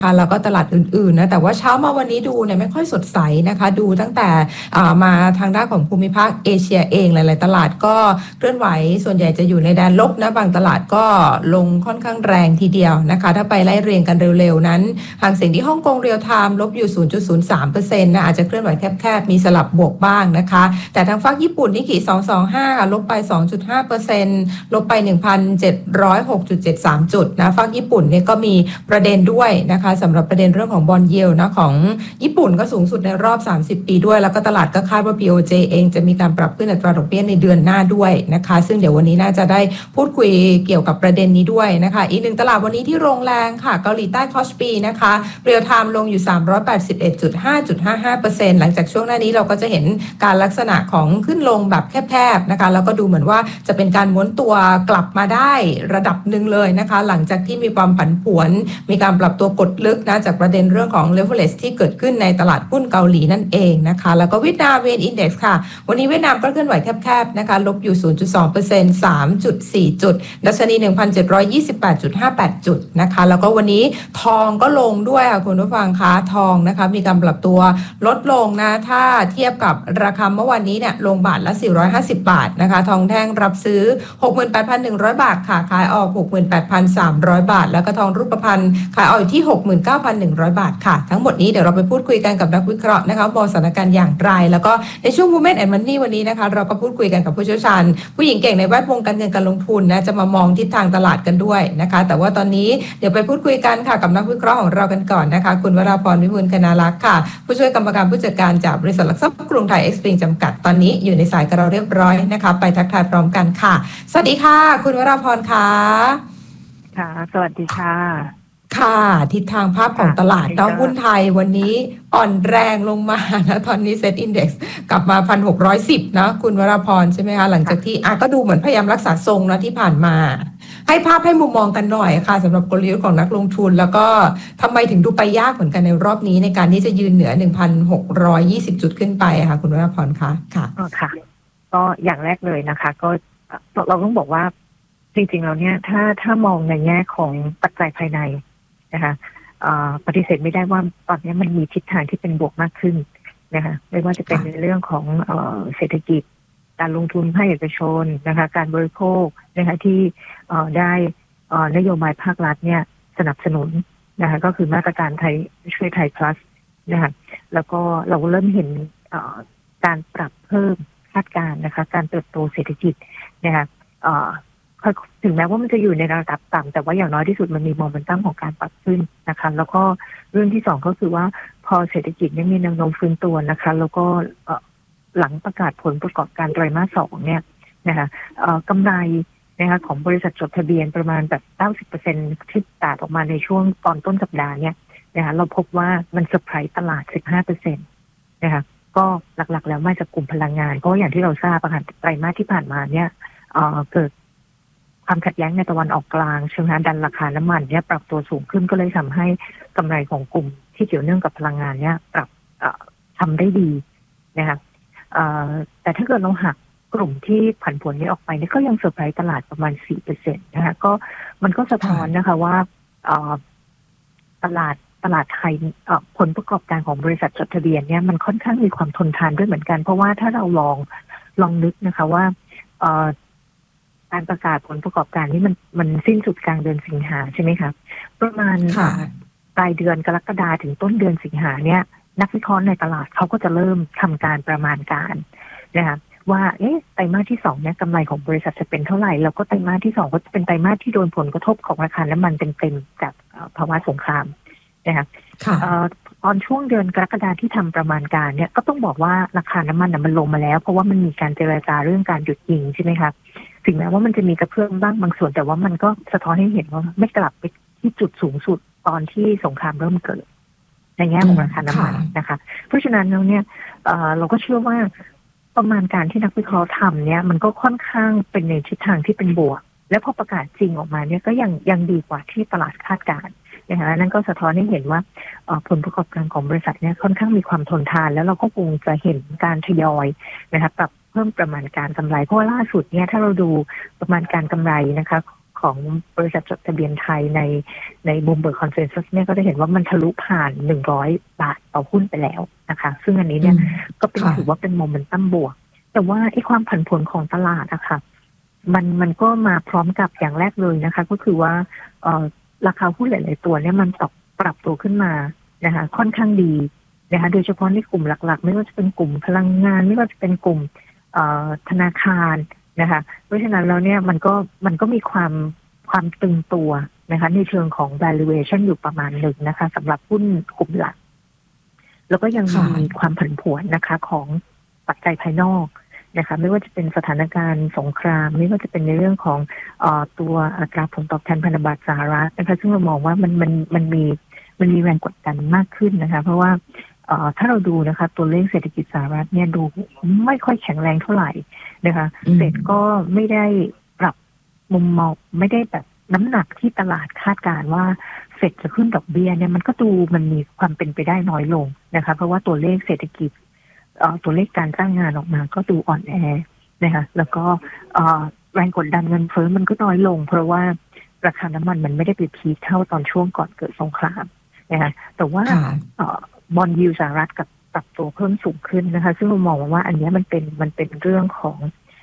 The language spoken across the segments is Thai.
ค่ะแล้วก็ตลาดอื่นๆนะแต่ว่าเช้ามาวันนี้ดูเนี่ยไม่ค่อยสดใสนะคะดูตั้งแต่มาทางด้านของภูมิภาคเอเชียเองหลายๆตลาดก็เคลื่อนไหวส่วนใหญ่จะอยู่ในแดนลบนะบางตลาดก็ลงค่อนข้างแรงทีเดียวนะคะถ้าไปไล่เรียงกันเร็วๆนั้นหางเสียงที่ฮ่องกงเรียลไทม์ลบอยู่ 0.03% นะอาจจะเคลื่อนไหวแคบๆมีสลับบวกบ้างนะคะแต่ทางฝั่งญี่ปุ่นนิกเกิ225ลบไป 2.5% ลบไป 1,706.73 จุดนะฝั่งญี่ปุ่นเนี่ยก็มีประเด็นด้วยนะคะสำหรับประเด็นเรื่องของบอนด์ยิลด์นะของญี่ปุ่นก็สูงสุดในรอบ30ปีด้วยแล้วก็ตลาดก็คาดว่า BOJ เองจะมีการปรับขึ้นอัตราดอกเบี้ยในเดือนหน้าด้วยนะคะซึ่งเดี๋ยววันนี้น่าจะได้พูดคุยเกี่ยวกับประเด็นนี้ด้วยนะคะอีกหนึ่งตลาดวันนี้ที่ลงแรงค่ะเกาหลีใต้คอสปีนะคะเรียลไทม์ลงอยู่ 381.5.55% หลังจากช่วงหน้านี้เราก็จะเห็นการลักษณะของขึ้นลงแบบแคบๆนะคะแล้วก็ดูเหมือนว่าจะเป็นการม้วนตัวกลับมาได้ระดับหนึ่งเลยนะคะหลังจากที่มีความผันผวนมีการปรับตัวกดลึกนะจากประเด็นเรื่องของ leverage ที่เกิดขึ้นในตลาดหุ้นเกาหลีนั่นเองนะคะแล้วก็เวียดนามเวียนอินเด็กซ์ค่ะวันนี้เวียดนามก็เคลื่อนไหวแคบๆนะคะลบอยู่ 0.2% 3.4 จุดดัชนี 1,728.58 จุดนะคะแล้วก็วันนี้ทองก็ลงด้วยค่ะคุณผู้ฟังคะทองนะคะมีการปรับตัวลดลงนะถ้าเทียบกับราคาเมื่อวันนี้เนี่ยลงบาทละ450 บาทนะคะทองแท่งรับซื้อ 68,100 บาทค่ะขายออก 68,300 บาทแล้วก็ทองรูปพรรณขายออกอยู่ที่ 69,100 บาทค่ะทั้งหมดนี้เดี๋ยวเราไปพูดคุยกันกับนักวิเคราะห์นะคะมองสถานการณ์อย่างไรแล้วก็ในช่วง Women and Money วันนี้นะคะเราก็พูดคุยกันกับผู้เชี่ยวชาญผู้หญิงเก่งในแวดวงการเงินการลงทุนนะจะมามองทิศทางตลาดกันด้วยนะคะแต่ว่าตอนนี้เดี๋ยวไปพูดคุยกันค่ะกับนักวิเคราะห์ของเรากันก่อนนะคะคุณวราพรวิบูลย์คณาลักษณ์ค่ะผู้ช่วยกรรมการผู้จัดการจากบริษัทหลักทรัพย์กรุงไทยเอ็กซ์เพรสจำกัดตอนนี้อยู่ในสายกับเราเรียบร้อยนะคะไปทักทายพร้อมกันค่ะสวัสดีค่ะคุณวราพรค่ะค่ะสวัสดีค่ะค่ะทิศทางภาพของตลาดน้องหุ้นไทยวันนี้อ่อนแรงลงมานะตอนนี้เซ็ตอินเด็กซ์กลับมา 1,610 นะคุณวราพรใช่ไหมคะหลังจากที่ก็ดูเหมือนพยายามรักษาทรงนะที่ผ่านมาให้ภาพให้มุมมองกันหน่อยค่ะสำหรับกลยุทธ์ของนักลงทุนแล้วก็ทำไมถึงดูไปยากเหมือนกันในรอบนี้ในการที่จะยืนเหนือ 1,620 จุดขึ้นไปค่ะคุณวราพรคะค่ะค่ะก็อย่างแรกเลยนะคะก็เราต้องบอกว่าจริงๆแล้วเนี่ยถ้ามองในแง่ของปัจจัยภายในนะคะปฏิเสธไม่ได้ว่าตอนนี้มันมีทิศทางที่เป็นบวกมากขึ้นนะคะไม่ว่าจะเป็นในเรื่องของเศรษฐกิจการลงทุนภาคเอกชนนะคะการบริโภคนะคะที่ได้นโยบายภาครัฐเนี่ยสนับสนุนนะคะก็คือมาตรการไทยช่วยไทย plus นะคะแล้วก็เราเริ่มเห็นการปรับเพิ่มคาดการณ์นะคะการเติบโตเศรษฐกิจนะคะถึงแม้ว่ามันจะอยู่ในระดับต่ำแต่ว่าอย่างน้อยที่สุดมันมีโมเมนตัมของการปรับขึ้นนะคะแล้วก็เรื่องที่สองก็คือว่าพอเศรษฐกิจมีแนวโน้มฟื้นตัวนะคะแล้วก็หลังประกาศผลประกอบการไตรมาส 2เนี่ยนะคะกำไรนะคะของบริษัทจดทะเบียนประมาณแบบ 90% ที่ประกาศออกมาในช่วงตอนต้นสัปดาห์เนี่ยนะคะเราพบว่ามันเซอร์ไพรส์ตลาด 15% นะคะก็หลักๆแล้วมาจากกลุ่มพลังงานก็อย่างที่เราทราบประกาศไตรมาสที่ผ่านมาเนี่ยเกิดความขัดแย้งในตะวันออกกลางใช่ไหมดันราคาน้ำมันเนี่ยปรับตัวสูงขึ้นก็เลยทำให้กำไรของกลุ่มที่เกี่ยวเนื่องกับพลังงานเนี่ยปรับทำได้ดีนะคะแต่ถ้าเกิดเราหักกลุ่มที่ผันผวนนี้ออกไปนี่ก็ยังเซอร์ไพรส์ตลาดประมาณ 4% นะคะก็มันก็สะท้อนนะคะว่าตลาดไทยผลประกอบการของบริษัทจดทะเบียนเนี่ยมันค่อนข้างมีความทนทานด้วยเหมือนกันเพราะว่าถ้าเราลองนึกนะคะว่าการประกาศผลประกอบการที่มันสิ้นสุดกลางเดือนสิงหาใช่ไหมคะประมาณปลายเดือนกรกฎาคมถึงต้นเดือนสิงหาเนี่ยนักวิเคราะห์ในตลาดเขาก็จะเริ่มทำการประมาณการนะคะว่าไตรมาสที่2เนี่ยกำไรของบริษัทจะเป็นเท่าไหร่แล้วก็ไตรมาสที่2ก็จะเป็นไตรมาสที่โดนผลกระทบของราคาน้ำมันเต็มๆจากภาวะสงครามนะคะตอนช่วงเดือนกรกฎาคมที่ทำประมาณการเนี่ยก็ต้องบอกว่าราคาน้ำมันมันลงมาแล้วเพราะว่ามันมีการเจรจาเรื่องการหยุดยิงใช่ไหมคะถึงแม้ว่ามันจะมีกระเพื่อมบ้างบางส่วนแต่ว่ามันก็สะท้อนให้เห็นว่าไม่กลับไปที่จุดสูงสุดตอนที่สงครามเริ่มเกิดในแง่ของราคาน้ำมันนะคะเพราะฉะนั้นแล้วเนี่ยเราก็เชื่อว่าประมาณการที่นักวิเคราะห์ทำเนี่ยมันก็ค่อนข้างเป็นในทิศทางที่เป็นบวกและพอประกาศจริงออกมาเนี่ยก็ยังดีกว่าที่ตลาดคาดการณ์นะคะนั่นก็สะท้อนให้เห็นว่าผลประกอบการของบริษัทเนี่ยค่อนข้างมีความทนทานแล้วเราก็คงจะเห็นการทยอยนะคะปรับเพิ่มประมาณการกำไรเพราะว่าล่าสุดเนี่ยถ้าเราดูประมาณการกำไรนะคะขของบริษัทจดทะเบียนไทยในBloomberg Consensus เนี่ยก็จะเห็นว่ามันทะลุผ่าน100 บาทต่อหุ้นไปแล้วนะคะซึ่งอันนี้เนี่ยก็เป็นถือว่าเป็นโมเมนตัมบวกแต่ว่าไอ้ความผันผวนของตลาดอะค่ะมันก็มาพร้อมกับอย่างแรกเลยนะคะก็คือว่าราคาหุ้นหลายๆตัวเนี่ยมันปรับตัวขึ้นมานะคะค่อนข้างดีนะคะโดยเฉพาะในกลุ่มหลักๆไม่ว่าจะเป็นกลุ่มพลังงานไม่ว่าจะเป็นกลุ่มธนาคารนะคะเพราะฉะนั้นแล้วเนี่ยมันก็มีความตึงตัวนะคะในเชิงของ valuation อยู่ประมาณหนึ่งนะคะสำหรับหุ้นกลุ่มหลักแล้วก็ยังมีความผันผวนนะคะของปัจจัยภายนอกนะคะไม่ว่าจะเป็นสถานการณ์สงครามไม่ว่าจะเป็นในเรื่องของตัวอัตราผลตอบแทนพันธบัตรสหรัฐนะคะซึ่งเรามองว่ามันมีแรงกดดันมากขึ้นนะคะเพราะว่าถ้าเราดูนะคะตัวเลขเศรษฐกิจสหรัฐเนี่ยดูไม่ค่อยแข็งแรงเท่าไหร่นะคะเฟดก็ไม่ได้ปรับมุมมองไม่ได้แบบน้ำหนักที่ตลาดคาดการณ์ว่าเฟดจะขึ้นดอกเบี้ยเนี่ยมันก็ดูมันมีความเป็นไปได้น้อยลงนะคะเพราะว่าตัวเลขเศรษฐกิจตัวเลขการจ้างงานออกมาก็ดูอ่อนแอนะคะแล้วก็แรงกดดันเงินเฟ้อมันก็น้อยลงเพราะว่าราคาน้ำมันไม่ได้ไปพีคเท่าตอนช่วงก่อนเกิดสงครามนะคะแต่ว่าบอนด์ยิลด์สหรัฐกับปรับตัวเพิ่มสูงขึ้นนะคะซึ่งเรามองว่าอันนี้มันเป็นเรื่องของ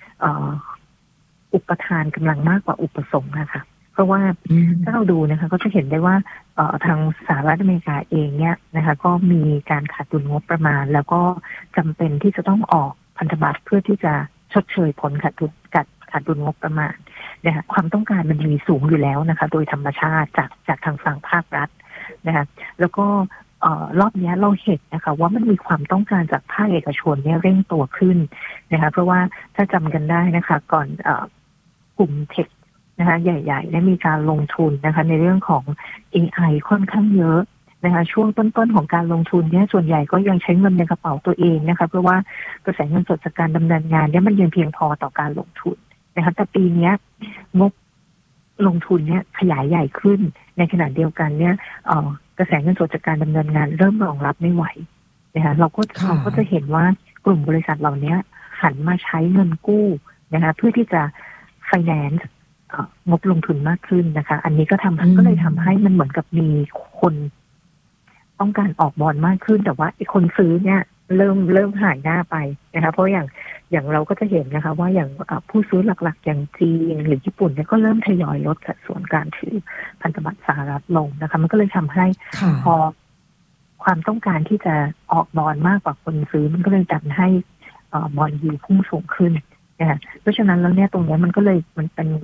อุปทานกำลังมากกว่าอุปสงค์นะคะเพราะว่าถ้าเราดูนะคะก็จะเห็นได้ว่าทางสหรัฐอเมริกาเองเนี่ยนะคะก็มีการขาดดุลงบประมาณแล้วก็จำเป็นที่จะต้องออกพันธบัตรเพื่อที่จะชดเชยผลขาดดุลงบประมาณนะคะความต้องการมันมีสูงอยู่แล้วนะคะโดยธรรมชาติจากทางฝั่งภาครัฐนะคะแล้วก็รอบนี้เราเห็นนะคะว่ามันมีความต้องการจากภาคเอกชนเนี่ยเร่งตัวขึ้นนะคะเพราะว่าถ้าจำกันได้นะคะก่อนกลุ่มเทคนะคะใหญ่ๆได้มีการลงทุนนะคะในเรื่องของ AI ค่อนข้างเยอะนะคะช่วงต้นๆของการลงทุนเนี่ยส่วนใหญ่ก็ยังใช้เงินในกระเป๋าตัวเองนะคะเพราะว่ากระแสเงินสดจากการดำเนินงานเนี่ยมันยังเพียงพอต่อการลงทุนนะคะแต่ปีนี้งบลงทุนเนี่ยขยายใหญ่ขึ้นในขณะเดียวกันเนี่ยกระแสเงินสดจากการดำเนินงานเริ่มรองรับไม่ไหวนะคะเราก็จะเห็นว่ากลุ่มบริษัทเหล่านี้หันมาใช้เงินกู้นะคะเพื่อที่จะ finance งบลงทุนมากขึ้นนะคะอันนี้ก็เลยทำให้มันเหมือนกับมีคนต้องการออกบอนด์มากขึ้นแต่ว่าไอ้คนซื้อเนี่ยเริ่มหายหน้าไปนะคะเพราะอย่างเราก็จะเห็นนะคะว่าอย่างผู้ซื้อหลักๆอย่างจีนหรือญี่ปุ่นเนี่ยก็เริ่มทยอยลดสัดส่วนการถือพันธบัตรสหรัฐลงนะคะมันก็เลยทำให้พอความต้องการที่จะออกบอนด์มากกว่าคนซื้อมันก็เลยดันให้บอนด์ยิลด์พุ่งสูงขึ้นนะคะเพราะฉะนั้นแล้วเนี่ยตรงนี้มันก็เลยมัน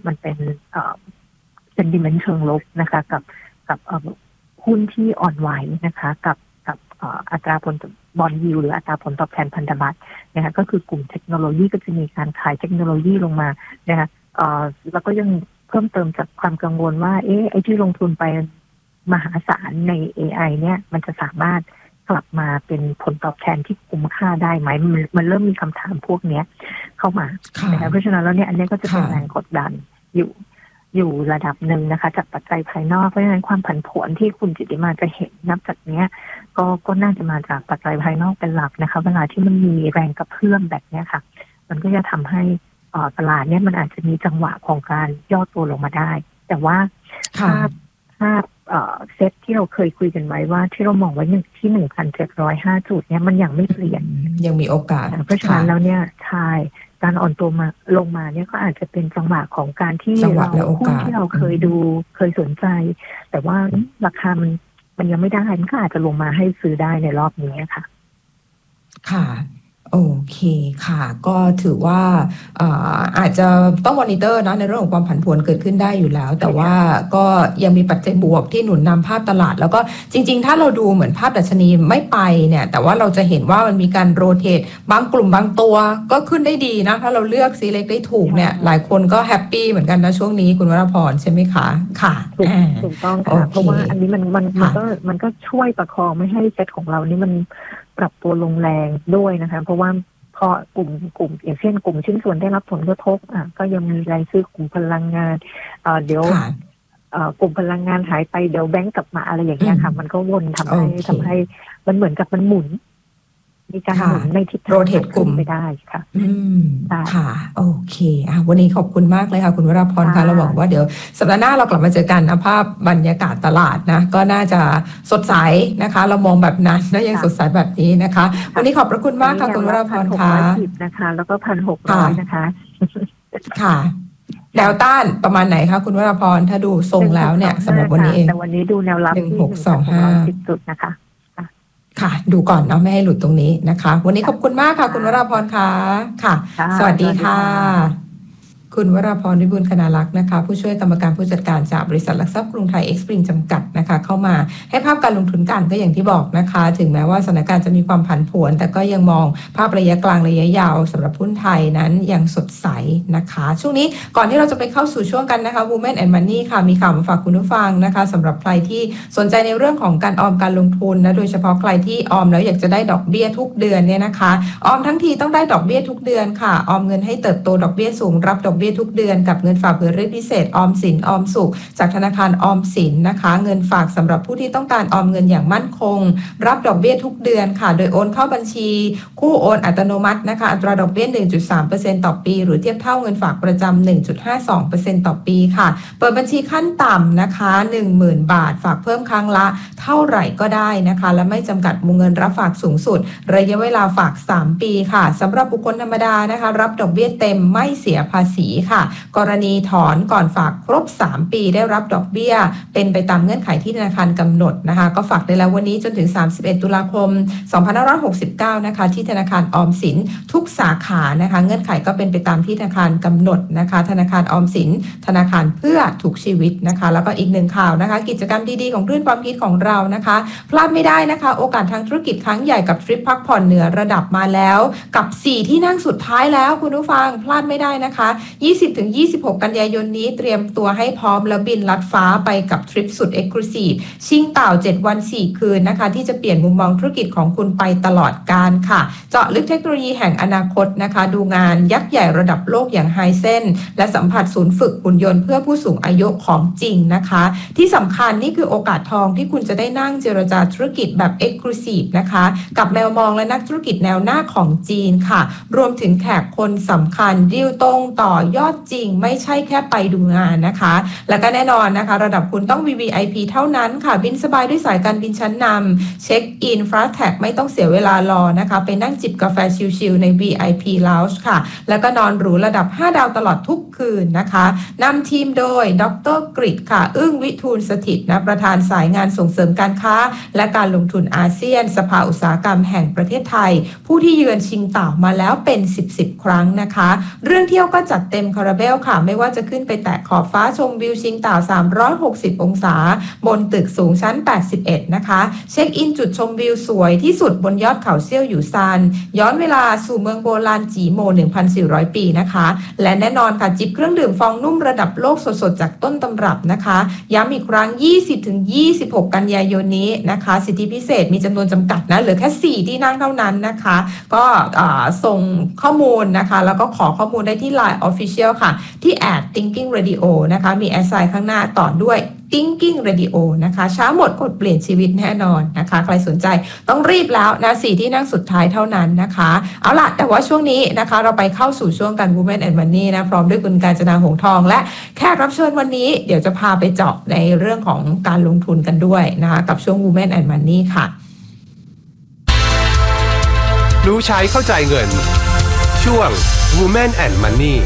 เป็นดิเมนเชิงลบนะคะกับหุ้นที่อ่อนไหวนะคะกับอัตราผลบอนด์ยิลด์หรืออัตราผลตอบแทนพันธบัตรนะคะก็คือกลุ่มเทคโนโลยีก็จะมีการขายเทคโนโลยีลงมานะคะแล้วก็ยังเพิ่มเติมจากความกังวลว่าไอ้ที่ลงทุนไปมหาศาลใน AI เนี่ยมันจะสามารถกลับมาเป็นผลตอบแทนที่คุ้มค่าได้ไหมมันเริ่มมีคำถามพวกนี้เข้ามานะคะเพราะฉะนั้นแล้วเนี่ยอันนี้ก็จะเป็นแรงกดดันอยู่ระดับหนึ่งนะคะจากปัจจัยภายนอกเพราะฉะนั้นความผันผวนที่คุณจิตติมาจะเห็นนับจากนี้ก็น่าจะมาจากปัจจัยภายนอกเป็นหลักนะคะเวลาที่มันมีแรงกระเพื่อมแบบนี้ค่ะมันก็จะทำให้ตลาดเนี่ยมันอาจจะมีจังหวะของการย่อตัวลงมาได้แต่ว่าถ้าเซตที่เราเคยคุยกันไว้ว่าที่เรามองไว้ที่ 1,705 จุดเนี่ยมันยังไม่เปลี่ยนยังมีโอกาสเพราะฉะนั้นแล้วเนี่ยใช่การอ่อนตัวมาลงมาเนี่ยก็อาจจะเป็นจังหวะของการที่เราหุ้นที่เราเคยสนใจแต่ว่าราคามันยังไม่ได้มันก็อาจจะลงมาให้ซื้อได้ในรอบนี้ค่ะค่ะโอเคค่ะก็ถือว่าอาจจะต้องมอนิเตอร์นะในเรื่องของความผันผวนเกิดขึ้นได้อยู่แล้วแต่ว่าก็ยังมีปัจจัยบวกที่หนุนนำภาพตลาดแล้วก็จริงๆถ้าเราดูเหมือนภาพดัชนีไม่ไปเนี่ยแต่ว่าเราจะเห็นว่ามันมีการโรเตทบางกลุ่มบางตัวก็ขึ้นได้ดีนะถ้าเราเลือกซีเล็กได้ถูกเนี่ยหลายคนก็แฮปปี้เหมือนกันนะช่วงนี้คุณวรพรใช่ไหมคะค่ะถูกต้องค่ะเพราะว่าอันนี้มันก็ช่วยประคองไม่ให้เซ็ตของเรานี่มันปรับตัวลงแรงด้วยนะคะเพราะว่าพอกลุ่มอย่างเช่นกลุ่มชิ้นส่วนได้รับผลกระทบก็ยังมีรายซื้อกลุ่มพลังงานเดี๋ยวกลุ่มพลังงานหายไปเดี๋ยวแบงก์กลับมาอะไรอย่างเงี้ยค่ะมันก็วนทำให้มันเหมือนกับมันหมุนมีการหมุนในทิศทาง rotate กลุ่มไปได้ค่ะค่ะโอเควันนี้ขอบคุณมากเลยค่ะคุณวราพรค่ะเราหวังว่าเดี๋ยวสัปดาห์หน้าเรากลับมาเจอกันนะภาพบรรยากาศตลาดนะก็น่าจะสดใสนะคะเรามองแบบนั้นแล้วยังสดใสแบบนี้นะคะวันนี้ขอบพระคุณมากค่ะคุณวราพรค่ะนะคะแล้วก็1,600นะคะค่ะแนวต้านประมาณไหนคะคุณวราพรถ้าดูทรงแล้วเนี่ยสำหรับวันนี้เองแต่วันนี้ดูแนวรับที่1,610 จุดนะคะค่ะดูก่อนเนาะไม่ให้หลุดตรงนี้นะคะวันนี้ขอบคุณมากค่ะคุณวราพรค่ะสวัสดีค่ะคุณวราพรวิบูลย์คณาลักษณ์นะคะผู้ช่วยกรรมการผู้จัดการจากบริษัทหลักทรัพย์กรุงไทยเอ็กซ์ปริงจำกัดนะคะเข้ามาให้ภาพการลงทุนกันก็อย่างที่บอกนะคะถึงแม้ว่าสถานการณ์จะมีความผันผวนแต่ก็ยังมองภาพระยะกลางระยะยาวสำหรับหุ้นไทยนั้นยังสดใสนะคะช่วงนี้ก่อนที่เราจะไปเข้าสู่ช่วงกันนะคะ Women and Money ค่ะมีข่าวมาฝากคุณผู้ฟังนะคะสำหรับใครที่สนใจในเรื่องของการออมการลงทุนนะโดยเฉพาะใครที่ออมแล้วอยากจะได้ดอกเบี้ยทุกเดือนเนี่ยนะคะออมทั้งทีต้องได้ดอกเบี้ยทุกเดือนค่ะออมเงินให้เติบโตดอกเบี้ยสูงรับดอกเบี้ยทุกเดือนกับเงินฝากเผื่อเรียกพิเศษออมสินออมสุขจากธนาคารออมสินนะคะเงินฝากสำหรับผู้ที่ต้องการออมเงินอย่างมั่นคงรับดอกเบี้ยทุกเดือนค่ะโดยโอนเข้าบัญชีคู่โอนอัตโนมัตินะคะอัตราดอกเบี้ย 1.3% ต่อปีหรือเทียบเท่าเงินฝากประจำ 1.52% ต่อปีค่ะเปิดบัญชีขั้นต่ำนะคะ 10,000 บาทฝากเพิ่มครั้งละเท่าไหร่ก็ได้นะคะและไม่จำกัดวงเงินรับฝากสูงสุดระยะเวลาฝาก3ปีค่ะสำหรับบุคคลธรรมดานะคะรับดอกเบี้ยเต็มไม่เสียภาษีค่ะกรณีถอนก่อนฝากครบ3ปีได้รับดอกเบี้ยเป็นไปตามเงื่อนไขที่ธนาคารกำหนดนะคะก็ฝากได้แล้ววันนี้จนถึง31ตุลาคม2569นะคะที่ธนาคารออมสินทุกสาขานะคะเงื่อนไขก็เป็นไปตามที่ธนาคารกำหนดนะคะธนาคารออมสินธนาคารเพื่อทุกชีวิตนะคะแล้วก็อีกหนึ่งข่าวนะคะกิจกรรมดีๆของคลื่นความคิดของเรานะคะพลาดไม่ได้นะคะโอกาสทางธุรกิจครั้งใหญ่กับทริปพักผ่อนเหนือระดับมาแล้วกับ4ที่นั่งสุดท้ายแล้วคุณผู้ฟังพลาดไม่ได้นะคะ20-26 กันยายนนี้เตรียมตัวให้พร้อมแล้วบินลัดฟ้าไปกับทริปสุดเอ็กซ์คลูซีฟชิงเต่า7 วัน 4 คืนนะคะที่จะเปลี่ยนมุมมองธุรกิจของคุณไปตลอดกาลค่ะเจาะลึกเทคโนโลยีแห่งอนาคตนะคะดูงานยักษ์ใหญ่ระดับโลกอย่างไฮเซนและสัมผัสศูนย์ฝึกหุ่นยนต์เพื่อผู้สูงอายุของจริงนะคะที่สำคัญนี่คือโอกาสทองที่คุณจะได้นั่งเจรจาธุรกิจแบบเอ็กซ์คลูซีฟนะคะกับแมวมองและนักธุรกิจแนวหน้าของจีนค่ะรวมถึงแขกคนสำคัญดีลตรงต่อยอดจริงไม่ใช่แค่ไปดูงานนะคะและก็แน่นอนนะคะระดับคุณต้อง VVIP เท่านั้นค่ะบินสบายด้วยสายการบินชั้นนำเช็คอิน Fast Tag ไม่ต้องเสียเวลารอนะคะไปนั่งจิบกาแฟชิลๆใน VIP Lounge ค่ะแล้วก็นอนหรูระดับ5 ดาวตลอดทุกคืนนะคะนำทีมโดยดร.กฤษค่ะอึ้งวิทูลสถิตนะประธานสายงานส่งเสริมการค้าและการลงทุนอาเซียนสภาอุตสาหกรรมแห่งประเทศไทยผู้ที่เยือนชิงเต่ามาแล้วเป็น10 ครั้งนะคะเรื่องเที่ยวก็จัดเต็มคาราเบลค่ะไม่ว่าจะขึ้นไปแตะขอบฟ้าชมวิวชิงเต่า360 องศาบนตึกสูงชั้น81นะคะเช็คอินจุดชมวิวสวยที่สุดบนยอดเขาเซี่ยวหยูซานย้อนเวลาสู่เมืองโบราณจีโม 1,400 ปีนะคะและแน่นอนค่ะจิบเครื่องดื่มฟองนุ่มระดับโลกสดๆจากต้นตำรับนะคะย้ำอีกครั้ง 20-26 กันยายนนี้นะคะสิทธิพิเศษมีจำนวนจำกัดนะเหลือแค่4ที่นั่งเท่านั้นนะคะก็ส่งข้อมูลนะคะแล้วก็ขอข้อมูลได้ที่ Line Official ค่ะที่ @thinking radio นะคะมีแอดไซน์ข้างหน้าต่อด้วย Thinking Radio นะคะช้าหมดอดเปลี่ยนชีวิตแน่นอนนะคะใครสนใจต้องรีบแล้วนะ4ที่นั่งสุดท้ายเท่านั้นนะคะเอาล่ะแต่ว่าช่วงนี้นะคะเราไปเข้าสู่ช่วงการ Women and Money นะพร้อมด้วยคุณกาญจนาหงส์ทองและแขกรับเชิญวันนี้เดี๋ยวจะพาไปเจาะในเรื่องของการลงทุนกันด้วยนะคะกับช่วง Women and Money ค่ะรู้ใช้เข้าใจเงินช่วง Women and Money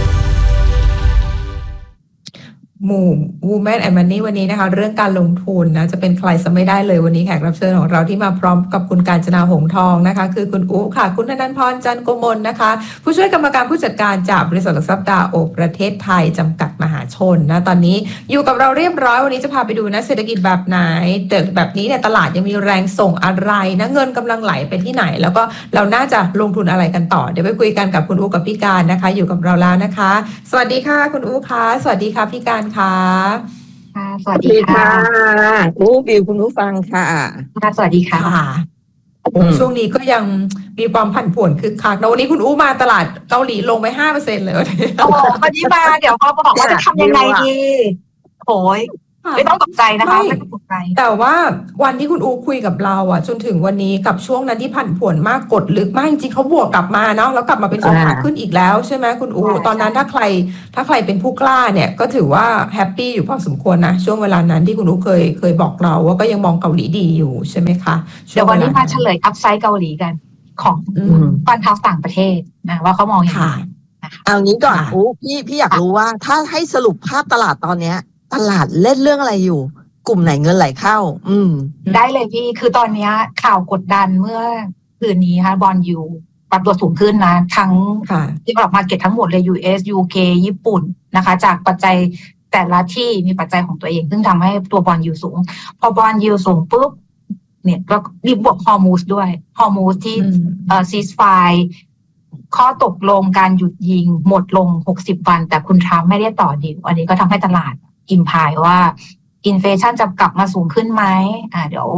Women and Money วันนี้นะคะเรื่องการลงทุนนะจะเป็นใครซะไม่ได้เลยวันนี้แขกรับเชิญของเราที่มาพร้อมกับคุณกาญจนาหงส์ทองนะคะคือคุณอุ๊ค่ะคุณธนันท์พรจันทร์โกมลนะคะผู้ช่วยกรรมการผู้จัดการจากบริษัทหลักทรัพย์ดาโอประเทศไทยจำกัดมหาชนนะตอนนี้อยู่กับเราเรียบร้อยวันนี้จะพาไปดูนะเศรษฐกิจแบบไหนแต่แบบนี้เนี่ยตลาดยังมีแรงส่งอะไรนะเงินกำลังไหลไปที่ไหนแล้วก็เราน่าจะลงทุนอะไรกันต่อเดี๋ยวไปคุยกันกับคุณอุ๊กับพี่การนะคะอยู่กับเราแล้วนะคะสวัสดีค่ะคุณอุ๊ค่ะสวัสดีค่ะพี่การค่ะสวัสดีค่ะบิวคุณผู้ฟังค่ะสวัสดีค่ะช่วงนี้ก็ยังมีความผันผวนคึกคักนะวันนี้คุณอู้มาตลาดเกาหลีลงไป 5% เลยโอ้วันนี้มาเดี๋ยวเขาบอกว่าจะทำยังไงดีโอ้ยไม่ต้องตกใจนะคะไม่ต้องตกใจแต่ว่าวันที่คุณอูคุยกับเราอ่ะจนถึงวันนี้กับช่วงนั้นที่ผันผวนมากกดลึกมากจริงๆเขาบวกกลับมาเนาะแล้วกลับมาเป็นช่วงขาขึ้นอีกแล้วใช่ไหมคุณอูตอนนั้นถ้าใครเป็นผู้กล้าเนี่ยก็ถือว่าแฮปปี้อยู่พอสมควรนะช่วงเวลานั้นที่คุณอูเคยบอกเราว่าก็ยังมองเกาหลีดีอยู่ใช่ไหมคะเดี๋ยววันนี้มาเฉลยอัพไซด์เกาหลีกันของฟันเฮาส์ต่างประเทศนะว่าเขามองอย่างไรเอางี้ก่อนพี่อยากรู้ว่าถ้าให้สรุปภาพตลาดตอนเนี้ยตลาดเล่นเรื่องอะไรอยู่กลุ่มไหนเงินไหลเข้าได้เลยพี่คือตอนนี้ข่าวกดดันเมื่อคืนนี้ค่ะบอนยูปรับตัวสูงขึ้นนะทั้งที่ออกมาเก็ตทั้งหมดเลย US UK ญี่ปุ่นนะคะจากปัจจัยแต่ละที่มีปัจจัยของตัวเองซึ่งทำให้ตัวบอนยูสูงพอบอนยูสูงปุ๊บเนี่ยก็มีบวกฮอร์มูสด้วยฮอร์มูสที่ซีสไฟข้อตกลงการหยุดยิงหมดลง60วันแต่คุณทรัมป์ไม่ได้ต่อดีลอันนี้ก็ทำให้ตลาดอิมพายว่าอินเฟชั่นจะกลับมาสูงขึ้นไหมเดี๋ยว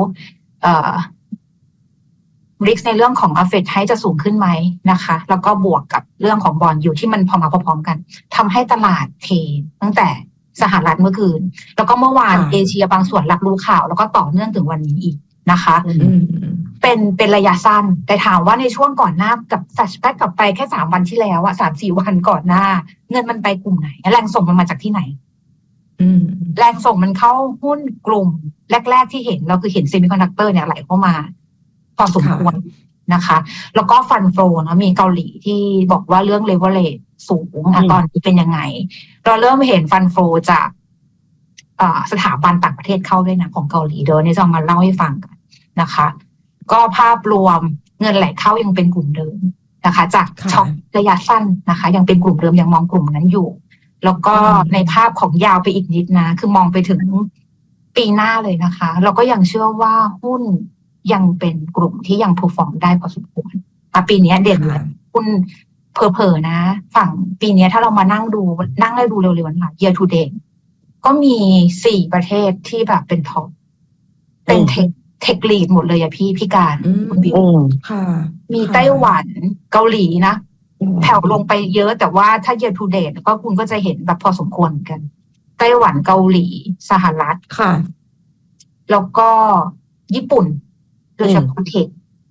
ริสในเรื่องของเฟดให้จะสูงขึ้นไหมนะคะแล้วก็บวกกับเรื่องของบอนด์อยู่ที่มันพอมาพร้อมๆกันทำให้ตลาดเทตั้งแต่สหรัฐเมื่อคืนแล้วก็เมื่อวานเอเชียบางส่วนรับรู้ข่าวแล้วก็ต่อเนื่องถึงวันนี้อีกนะคะเป็นระยะสั้นแต่ถามว่าในช่วงก่อนหน้ากับแฟลชแบ็กกลับไปแค่3วันที่แล้ว3-4 วันก่อนหน้าเงินมันไปกลุ่มไหนแรงส่งมันมาจากที่ไหนแรงส่งมันเข้าหุ้นกลุ่มแรกๆที่เห็นเราคือเห็นเซมิคอนดักเตอร์เนี่ยไหลเข้ามาพอสมควรนะคะแล้วก็ฟันโฟนะมีเกาหลีที่บอกว่าเรื่องเลเวลเลจสูงตอนนี้เป็นยังไงเราเริ่มเห็นฟันโฟจากสถาบันต่างประเทศเข้าด้วยนะของเกาหลีเดี๋ยวนี้จะมาเล่าให้ฟังกันนะคะก็ภาพรวมเงินไหลเข้ายังเป็นกลุ่มเดิมนะคะจากช็อคระยะสั้นนะคะยังเป็นกลุ่มเดิมยังมองกลุ่มนั้นอยู่แล้วก็ในภาพของยาวไปอีกนิดนะคือมองไปถึงปีหน้าเลยนะคะเราก็ยังเชื่อว่าหุ้นยังเป็นกลุ่มที่ยังเพอร์ฟอร์มได้พอสมควรปีนี้เด่นเลยหุ้นเผลอๆนะฝั่งปีนี้ถ้าเรามานั่งได้ดูเร็วๆนะคะ year to date ก็มี4ประเทศที่แบบเป็นท็อปเป็นเทคลีดหมดเลยพี่การคุณบิวมีไต้หวันเกาหลีนะแผ่วลงไปเยอะแต่ว่าถ้า year to date ก็คุณก็จะเห็นแบบพอสมควรกันไต้หวันเกาหลีสหรัฐค่ะแล้วก็ญี่ปุ่นโดยเฉพาะเทค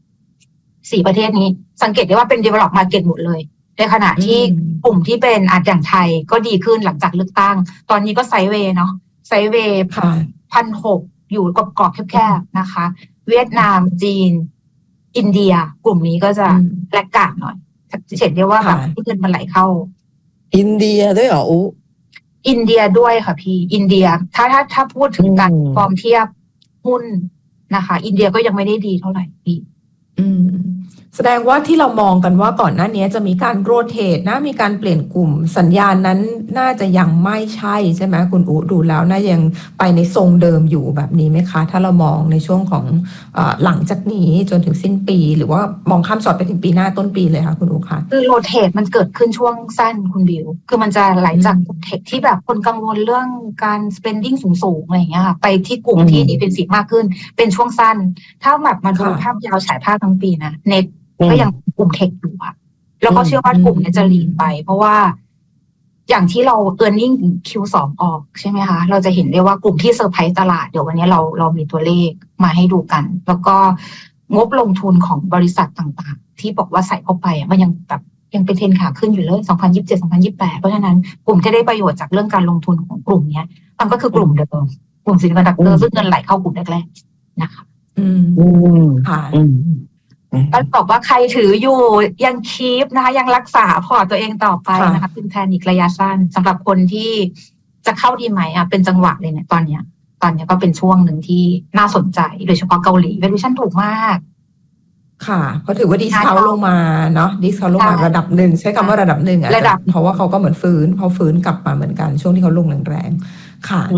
4ประเทศนี้สังเกตได้ว่าเป็น develop market หมดเลยในขณะที่กลุ่มที่เป็นอย่างไทยก็ดีขึ้นหลังจากเลือกตั้งตอนนี้ก็ไซด์เวย์เนาะไซด์เวย์ 1,600 อยู่กรอบๆแคบๆนะคะเวียดนามจีนอินเดียกลุ่มนี้ก็จะแลกกาดหน่อยเห็นได้ว่าแบบเงินมันไหลเข้าอินเดียด้วยเหรออินเดียด้วยค่ะพี่อินเดียถ้าพูดถึงการฟอร์มเทียบหุ้นนะคะอินเดียก็ยังไม่ได้ดีเท่าไหร่พี่แสดงว่าที่เรามองกันว่าก่อนหน้านี้จะมีการโรเตทนะมีการเปลี่ยนกลุ่มสัญญาณนั้นน่าจะยังไม่ใช่ใช่ไหมคุณอู๋ดูแล้วน่ายังไปในทรงเดิมอยู่แบบนี้ไหมคะถ้าเรามองในช่วงของหลังจากนี้จนถึงสิ้นปีหรือว่ามองข้ามช็อตไปถึงปีหน้าต้นปีเลยค่ะคุณอู๋คะคือโรเตทมันเกิดขึ้นช่วงสั้นคุณบิวคือมันจะไหลจากกลุ่มเทคที่แบบคนกังวลเรื่องการ spending สูงๆอะไรอย่างเงี้ยค่ะไปที่กลุ่มที่ defensive มากขึ้นเป็นช่วงสั้นถ้าแบบมาดูภาพยาวฉายภาพทั้งปีนะเน็ตก็ยังกลุ่มเทคอยู่ค่ะแล้วก็เชื่อว่ากลุ่มนี้จะลีดไปเพราะว่าอย่างที่เราearning Q2 ออกใช่ไหมคะเราจะเห็นได้ว่ากลุ่มที่เซอร์ไพรส์ตลาดเดี๋ยววันนี้เรามีตัวเลขมาให้ดูกันแล้วก็งบลงทุนของบริษัทต่างๆที่บอกว่าใส่เข้าไปมันยังแบบยังเป็นเทรนขาขึ้นอยู่เลย2027 2028เพราะฉะนั้นกลุ่มที่ได้ประโยชน์จากเรื่องการลงทุนของกลุ่มนี้มันก็คือกลุ่มเดิมกลุ่มซิลิคอนดักเตอร์ซึ่งเงินไหลเข้ากลุ่มแรกๆนะคะค่ะก็บอกว่าใครถืออยู่ยังคีปนะคะยังรักษาพอร์ตตัวเองต่อไปนะคะเป็นแพนิคระยะสั้นสำหรับคนที่จะเข้าดีไหมเป็นจังหวะเลยเนี่ยตอนนี้ก็เป็นช่วงหนึ่งที่น่าสนใจโดยเฉพาะเกาหลีเวลูชั่นถูกมากค่ะเพราะถือว่าดิสเขาลงมาเนาะดิสเขาลงมาระดับหนึ่งใช้คำว่าระดับหนึ่งระดับเพราะว่าเขาก็เหมือนฟื้นกลับมาเหมือนกันช่วงที่เขาลงแรงๆค่ะ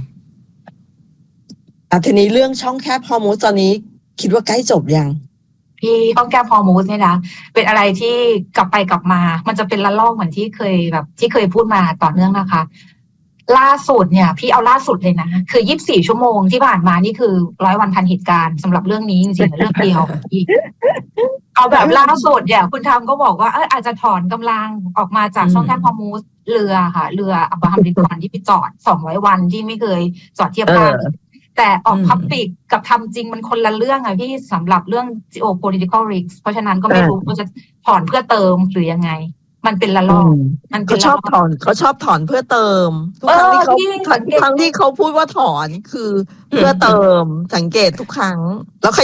ทีนี้เรื่องช่องแคบฮอร์โมนตอนนี้คิดว่าใกล้จบยังพี่ห้องแก้พอมูสเนี่ยนะเป็นอะไรที่กลับไปกลับมามันจะเป็นละลอกเหมือนที่เคยพูดมาต่อเนื่องนะคะล่าสุดเนี่ยพี่เอาล่าสุดเลยนะคือ24 ชั่วโมงที่ผ่านมานี่คือ100 วันทันเหตุการณ์สำหรับเรื่องนี้จริงๆเรื่องเดียวพี่เอาแบบล่าสุดเนี่ยคุณธรรมก็บอกว่าอาจจะถอนกำลังออกมาจากช่องแคบฮอร์มูสเรือค่ะเรืออับราฮัมลินคอล์นที่ไปจอด200 วันที่ไม่เคยจอดเทียบท่าแต่ออกพับปิกกับทำจริงมันคนละเรื่องอะพี่สำหรับเรื่อง geopolitical risk เพราะฉะนั้นก็ไม่รู้ว่าจะถอนเพื่อเติมหรือยังไงมันเป็นละลอกมันเขาชอบถอนเพื่อเติมทุกครั้งที่เขาพูดว่าถอนคือเพื่อเติมสังเกตทุกครั้งแล้วข